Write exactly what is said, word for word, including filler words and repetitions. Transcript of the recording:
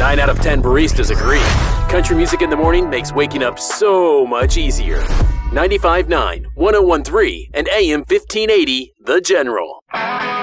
nine out of ten baristas agree. Country music in the morning makes waking up so much easier. ninety-five point nine, one oh one point three, and A M fifteen eighty, The General.